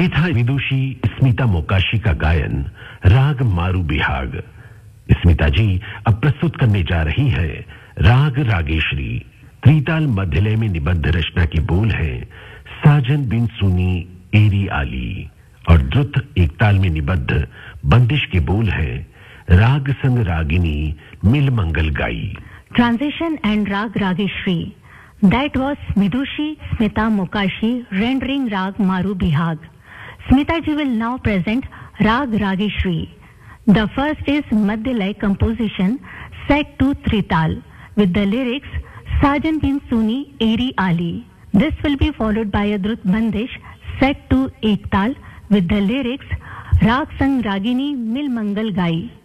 ये था विदुषी स्मिता मोकाशी का गायन राग मारू बिहाग। स्मिता जी अब प्रस्तुत करने जा रही है राग रागेश्वरी। त्रिताल मध्यलय में निबद्ध रचना के बोल है साजन बिन सुनी एरी आली, और द्रुत एक ताल में निबद्ध बंदिश के बोल है राग संग रागिनी मिल मंगल गाई। Transition and Rag Rageshri. That was Vidushi Smita Mokashi rendering Rag Maru Bihag. Smita ji will now present Rag Rageshri. The first is Madhyalay composition set to Trital with the lyrics Sajan bin Suni Eri Ali. This will be followed by a Drut Bandish set to Ektal with the lyrics Rag Sang Ragini Mil Mangal Gai.